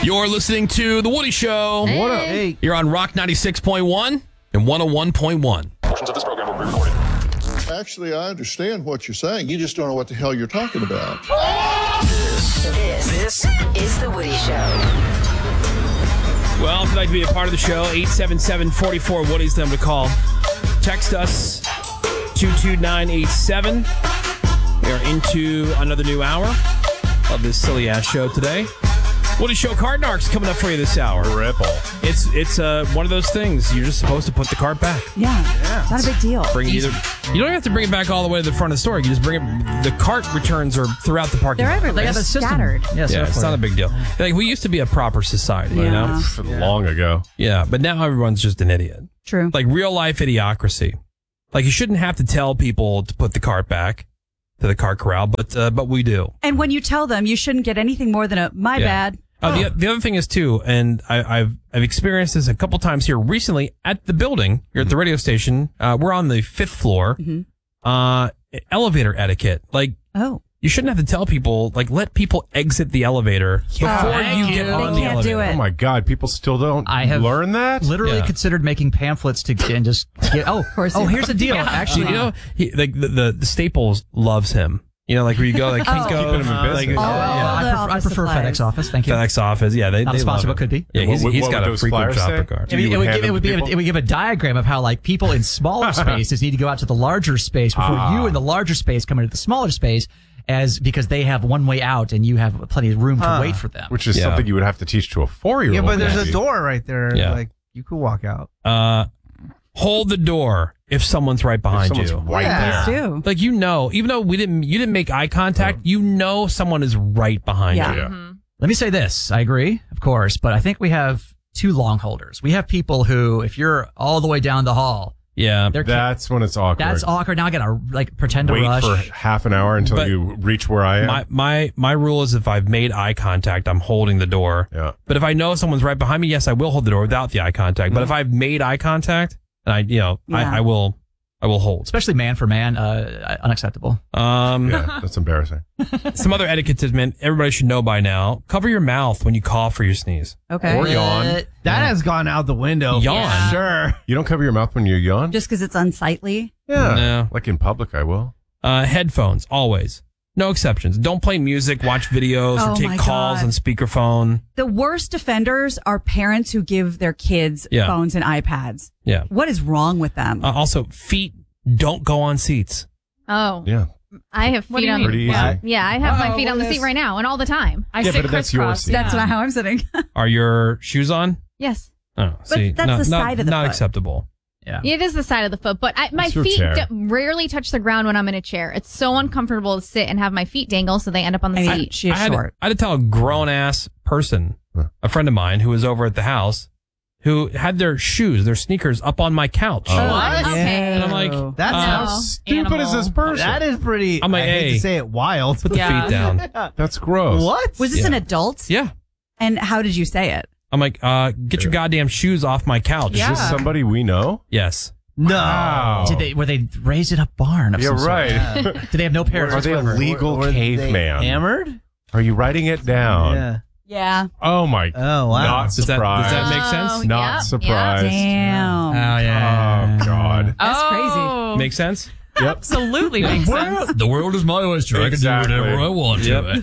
You're listening to The Woody Show. Hey. What up? Hey. You're on Rock 96.1 and 101.1. Portions of this program will be recorded. Actually, I understand what you're saying. You just don't know what the hell you're talking about. This is The Woody Show. Well, if you'd like to be a part of the show, 877-44-WOODY's the number to call. Text us, 22987. We are into another new hour of this silly-ass show today. Woody Show card narcs coming up for you this hour. Ripple. It's one of those things. You're just supposed to put the cart back. Yeah. Not a big deal. Bring it either. You don't have to bring it back all the way to the front of the store. You just bring it. The cart returns are throughout the parking They're lot. everywhere. They have a system. Scattered. Yes, Yeah, it's not a big deal. Like, we used to be a proper society, you know? Long ago. Yeah, but now everyone's just an idiot. True. Like real life idiocracy. Like, you shouldn't have to tell people to put the cart back to the cart corral, but we do. And when you tell them, you shouldn't get anything more than a my bad. The other thing is too, and I've experienced this a couple times here recently at the building here at the radio station. We're on the 5th floor. Elevator etiquette. Like, you shouldn't have to tell people. Like, let people exit the elevator before you get on the can't elevator. do it. Oh my God, people still don't learn that? Literally Yeah. considered making pamphlets to and just get. Oh, here's the deal. Actually, You know, the Staples loves him. You know, like where you go, like Kinko's, Keeping him in business. I prefer supplies. FedEx office. Thank you. FedEx office. Yeah, they Not a love sponsor, him. but could be. Yeah, he's What got would a those frequent flyers shopper say? card. It would give a diagram of how, like, people in smaller spaces need to go out to the larger space before you in the larger space come into the smaller space, because they have one way out and you have plenty of room to wait for them. Which is something you would have to teach to a 4-year-old. Yeah, but there's maybe. a door right there. Yeah. Like, you could walk out. Hold the door if someone's right behind Someone's you. right Yeah. there. Do. Like, you know, even though you didn't make eye contact, you know someone is right behind Yeah. you. Yeah. Let me say this. I agree, of course, but I think we have two long holders. We have people who, if you're all the way down the hall, Yeah. That's when it's awkward. that's awkward. Now I gotta pretend to Wait rush. for half an hour until But you reach where I am. My rule is if I've made eye contact, I'm holding the door. Yeah. But if I know someone's right behind me, yes, I will hold the door without the eye contact. But if I've made eye contact, and I will hold. Especially man for man, unacceptable. Yeah, that's embarrassing. Some other etiquette tips, man. Everybody should know by now. Cover your mouth when you cough or you sneeze. Okay. Or yawn. That has gone out the window. Yawn. For sure. You don't cover your mouth when you yawn? Just because it's unsightly. Yeah. No. Like in public, I will. Headphones, always. No exceptions. Don't play music, watch videos, Oh or take my calls God. on speakerphone. The worst offenders are parents who give their kids Yeah. phones and iPads. Yeah. What is wrong with them? Also, feet don't go on seats. Oh, Yeah. I have What do feet you on. mean? Pretty easy. Yeah, I have my feet on the seat right now and all the time. I Yeah, sit but that's your crisscross. seat. That's not how I'm sitting. Are your shoes on? Yes, Oh, see, that's no, the side of the not foot. acceptable. Yeah. it is the side of the foot, but my It's your feet chair. rarely touch the ground when I'm in a chair. It's so uncomfortable to sit and have my feet dangle, so they end up on the I mean, seat. she is I had short. to tell a grown ass person, a friend of mine who was over at the house, who had their sneakers up on my couch. Oh. What? Okay. And I'm like, That's No. how How stupid is this person? That is pretty. I'm like, I hate hey. to say it, wild. put the feet down. That's gross. What? Was this Yeah. an adult? Yeah. And how did you say it? I'm like, get your goddamn shoes off my couch. Is this somebody we know? Yes. No. Wow. Were they raised in a barn of Yeah, some sort? right. Do they have no parents? Are they a whatsoever? legal Were they caveman? hammered? Are you writing it down? Yeah. Yeah. Oh my. Oh, wow. Not Does that surprised. make sense? Oh, Not yep, surprised. Damn. Oh yeah. Oh God. That's Oh, Make sense? Yep. absolutely makes sense. The world is my oyster. Exactly. want to.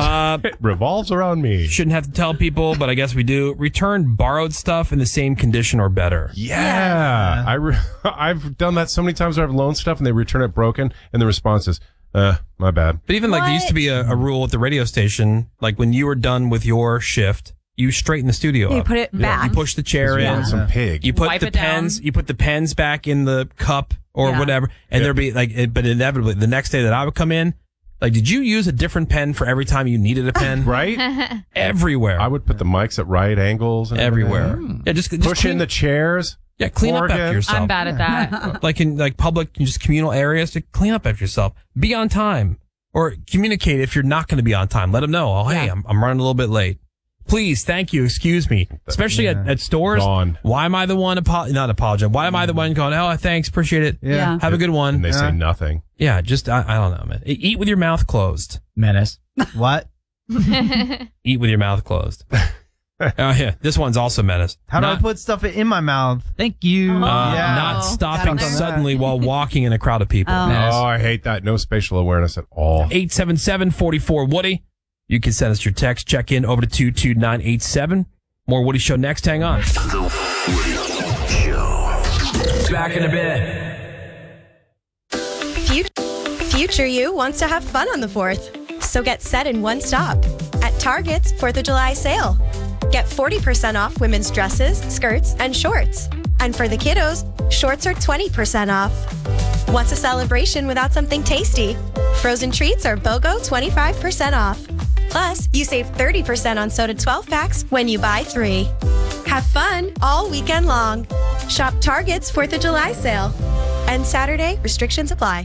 It revolves around me. Shouldn't have to tell people, but I guess we do. Return borrowed stuff in the same condition or better. Yeah. I've done that so many times where I've loaned stuff and they return it broken and the response is, my bad. But even like there used to be a rule at the radio station, like when you were done with your shift, you straighten the studio You up. put it back. You push the chair You in. want some pig. You put Wipe the it down. pens. You put the pens back in the cup or Yeah. whatever, and there'd be like, but inevitably the next day that I would come in, like, did you use a different pen for every time you needed a pen? Right? Everywhere. I would put the mics at right angles. And Everywhere. everything. Yeah, just Push clean, in the chairs. yeah, clean up Oregon. after yourself. I'm bad at that. Like in like public, just communal areas, to clean up after yourself. Be on time, or communicate if you're not going to be on time. Let them know. Oh, hey, I'm running a little bit late. Please, thank you, excuse me. Especially at stores. Gone. Why am I the one not apologizing? Why am I the one going, oh, thanks, appreciate it. Yeah. Have a good one. And they say nothing. Yeah, just, I don't know, man. Eat with your mouth closed. Menace. What? Eat with your mouth closed. Yeah, this one's also menace. How do I Not- put stuff in my mouth? Thank you. Yeah. Not stopping Gotta go suddenly while walking in a crowd of people. Oh, I hate that. No spatial awareness at all. 877-44-WOODY. You can send us your text. Check in over to 22987. More Woody Show next. Hang on. The Woody Show. Back in a bit. Future you wants to have fun on the 4th. So get set in one stop at Target's 4th of July sale. Get 40% off women's dresses, skirts, and shorts. And for the kiddos, shorts are 20% off. What's a celebration without something tasty? Frozen treats are BOGO 25% off. Plus, you save 30% on soda 12 packs when you buy 3. Have fun all weekend long. Shop Target's 4th of July sale. And Saturday, restrictions apply.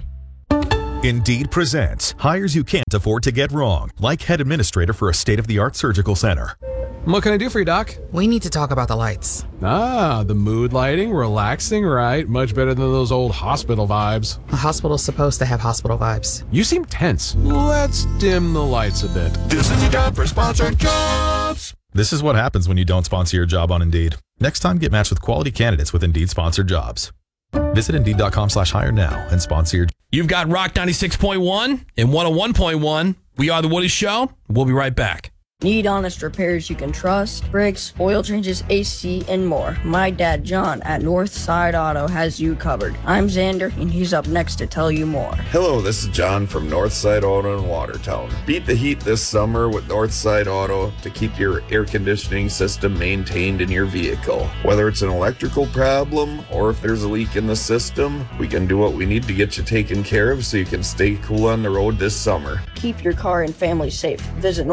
Indeed presents hires you can't afford to get wrong, like head administrator for a state-of-the-art surgical center. What can I do for you, Doc? We need to talk about the lights. Ah, the mood lighting, relaxing, right? Much better than those old hospital vibes. A hospital's supposed to have hospital vibes. You seem tense. Let's dim the lights a bit. This is your time for sponsored jobs. This is what happens when you don't sponsor your job on Indeed. Next time, get matched with quality candidates with Indeed sponsored jobs. Visit Indeed.com/hire now and sponsor your. You've got Rock 96.1 and 101.1. We are The Woody Show. We'll be right back. Need honest repairs you can trust? Brakes, oil changes, AC, and more. My dad, John, at Northside Auto has you covered. I'm Xander, and he's up next to tell you more. Hello, this is John from Northside Auto in Watertown. Beat the heat this summer with Northside Auto to keep your air conditioning system maintained in your vehicle. Whether it's an electrical problem or if there's a leak in the system, we can do what we need to get you taken care of so you can stay cool on the road this summer. Keep your car and family safe. Visit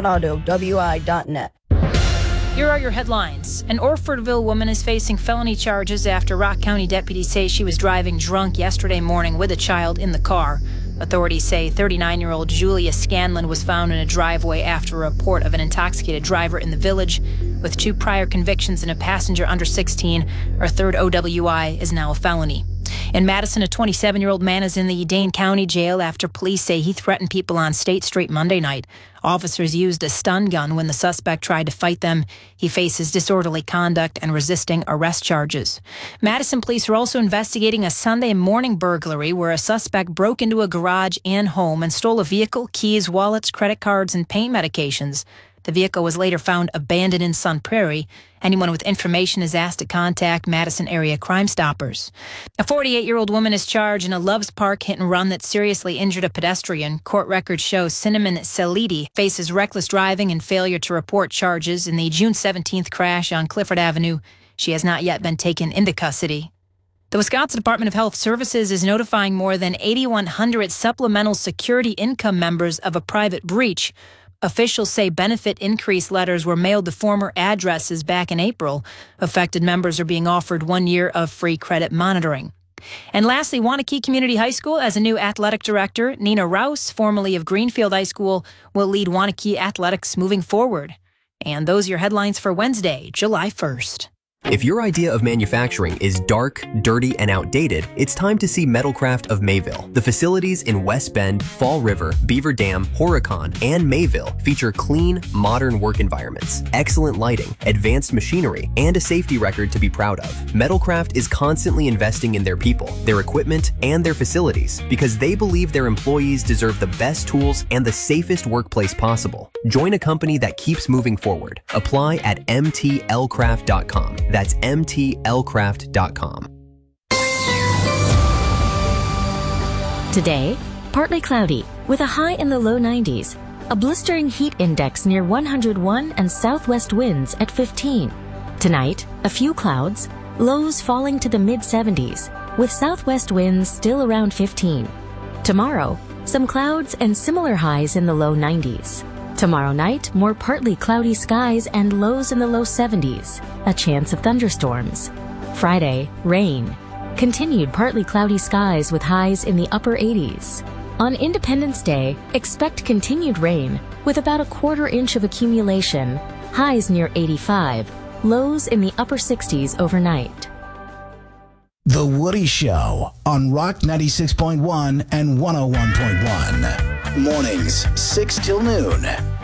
NorthsideAutoWI.net. Here are your headlines. An Orfordville woman is facing felony charges after Rock County deputies say she was driving drunk yesterday morning with a child in the car. Authorities say 39-year-old Julia Scanlon was found in a driveway after a report of an intoxicated driver in the village. With 2 prior convictions and a passenger under 16, her third OWI is now a felony. In Madison, a 27-year-old man is in the Dane County Jail after police say he threatened people on State Street Monday night. Officers used a stun gun when the suspect tried to fight them. He faces disorderly conduct and resisting arrest charges. Madison police are also investigating a Sunday morning burglary where a suspect broke into a garage and home and stole a vehicle, keys, wallets, credit cards, and pain medications. The vehicle was later found abandoned in Sun Prairie. Anyone with information is asked to contact Madison area Crime Stoppers. A 48-year-old woman is charged in a Loves Park hit-and-run that seriously injured a pedestrian. Court records show Cinnamon Salidi faces reckless driving and failure to report charges in the June 17th crash on Clifford Avenue. She has not yet been taken into custody. The Wisconsin Department of Health Services is notifying more than 8,100 supplemental security income members of a private breach. Officials say benefit increase letters were mailed to former addresses back in April. Affected members are being offered 1 year of free credit monitoring. And lastly, Waunakee Community High School has a new athletic director. Nina Rouse, formerly of Greenfield High School, will lead Waunakee athletics moving forward. And those are your headlines for Wednesday, July 1st. If your idea of manufacturing is dark, dirty, and outdated, it's time to see Metalcraft of Mayville. The facilities in West Bend, Fall River, Beaver Dam, Horicon, and Mayville feature clean, modern work environments, excellent lighting, advanced machinery, and a safety record to be proud of. Metalcraft is constantly investing in their people, their equipment, and their facilities because they believe their employees deserve the best tools and the safest workplace possible. Join a company that keeps moving forward. Apply at mtlcraft.com. That's mtlcraft.com. Today, partly cloudy with a high in the low 90s, a blistering heat index near 101 and southwest winds at 15. Tonight, a few clouds, lows falling to the mid-70s with southwest winds still around 15. Tomorrow, some clouds and similar highs in the low 90s. Tomorrow night, more partly cloudy skies and lows in the low 70s, a chance of thunderstorms. Friday, rain. Continued partly cloudy skies with highs in the upper 80s. On Independence Day, expect continued rain with about a quarter inch of accumulation, highs near 85, lows in the upper 60s overnight. The Woody Show on Rock 96.1 and 101.1. Mornings, 6 till noon.